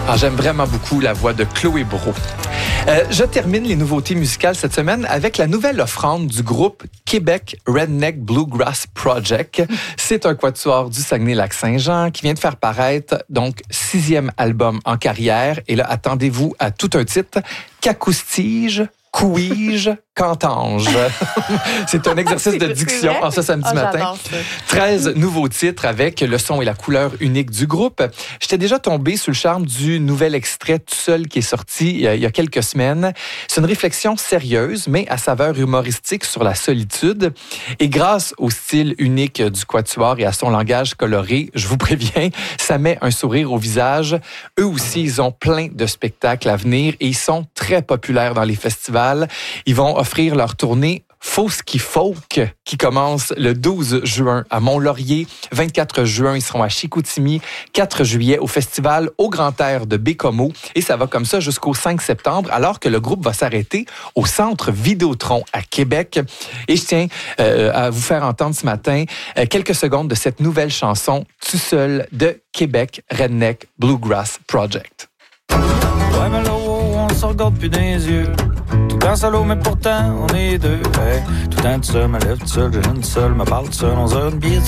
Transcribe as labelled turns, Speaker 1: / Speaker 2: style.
Speaker 1: Ah, j'aime vraiment beaucoup la voix de Chloé Brault. Je termine les nouveautés musicales cette semaine avec la nouvelle offrande du groupe Québec Redneck Bluegrass Project. C'est un quatuor du Saguenay-Lac-Saint-Jean qui vient de faire paraître donc 6e album en carrière. Et là, attendez-vous à tout un titre, Qu'acoustige, couige, cantange. C'est un exercice de diction en ce samedi matin. 13 nouveaux titres avec le son et la couleur unique du groupe. J'étais déjà tombé sous le charme du nouvel extrait Tout seul qui est sorti il y a quelques semaines. C'est une réflexion sérieuse, mais à saveur humoristique sur la solitude. Et grâce au style unique du quatuor et à son langage coloré, je vous préviens, ça met un sourire au visage. Eux aussi, ils ont plein de spectacles à venir et ils sont très populaires dans les festivals. Ils vont offrir leur tournée Fauski Folk qui commence le 12 juin à Mont-Laurier. 24 juin, ils seront à Chicoutimi. 4 juillet au festival Au Grand Air de Bécomo. Et ça va comme ça jusqu'au 5 septembre, alors que le groupe va s'arrêter au Centre Vidéotron à Québec. Et je tiens à vous faire entendre ce matin quelques secondes de cette nouvelle chanson Tout seul de Québec Redneck Bluegrass Project.
Speaker 2: Ouais, mais là, on se regarde plus dans les yeux. Tout le temps solo, mais pourtant, on est deux. Hey, tout le temps tout seul, me lève tout seul, je viens tout seul, me parle tout seul, on se donne une billet tout